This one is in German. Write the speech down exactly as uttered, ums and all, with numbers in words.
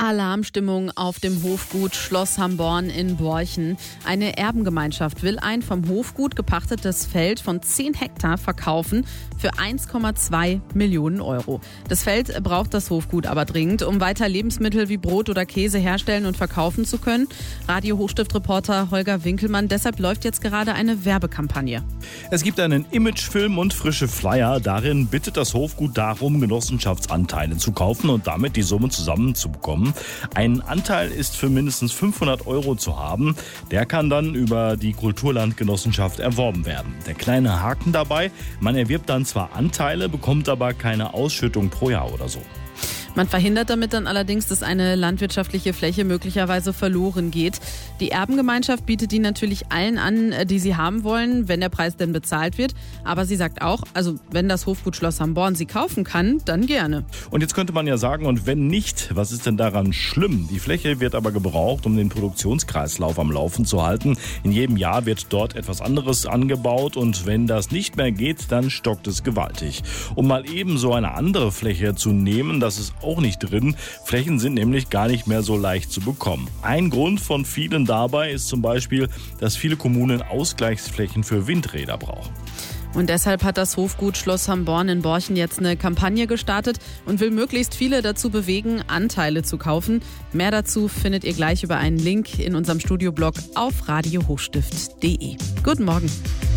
Alarmstimmung auf dem Hofgut Schloss Hamborn in Borchen. Eine Erbengemeinschaft will ein vom Hofgut gepachtetes Feld von zehn Hektar verkaufen für eins Komma zwei Millionen Euro. Das Feld braucht das Hofgut aber dringend, um weiter Lebensmittel wie Brot oder Käse herstellen und verkaufen zu können. Radio Hochstift-Reporter Holger Winkelmann, deshalb läuft jetzt gerade eine Werbekampagne. Es gibt einen Imagefilm und frische Flyer. Darin bittet das Hofgut darum, Genossenschaftsanteile zu kaufen und damit die Summe zusammenzubekommen. Ein Anteil ist für mindestens fünfhundert Euro zu haben. Der kann dann über die Kulturlandgenossenschaft erworben werden. Der kleine Haken dabei: Man erwirbt dann zwar Anteile, bekommt aber keine Ausschüttung pro Jahr oder so. Man verhindert damit dann allerdings, dass eine landwirtschaftliche Fläche möglicherweise verloren geht. Die Erbengemeinschaft bietet die natürlich allen an, die sie haben wollen, wenn der Preis denn bezahlt wird. Aber sie sagt auch, also wenn das Hofgut Schloss Hamborn sie kaufen kann, dann gerne. Und jetzt könnte man ja sagen, und wenn nicht, was ist denn daran schlimm? Die Fläche wird aber gebraucht, um den Produktionskreislauf am Laufen zu halten. In jedem Jahr wird dort etwas anderes angebaut und wenn das nicht mehr geht, dann stockt es gewaltig. Um mal eben so eine andere Fläche zu nehmen, das ist auch nicht drin. Flächen sind nämlich gar nicht mehr so leicht zu bekommen. Ein Grund von vielen dabei ist zum Beispiel, dass viele Kommunen Ausgleichsflächen für Windräder brauchen. Und deshalb hat das Hofgut Schloss Hamborn in Borchen jetzt eine Kampagne gestartet und will möglichst viele dazu bewegen, Anteile zu kaufen. Mehr dazu findet ihr gleich über einen Link in unserem Studioblog auf radio hochstift punkt de. Guten Morgen.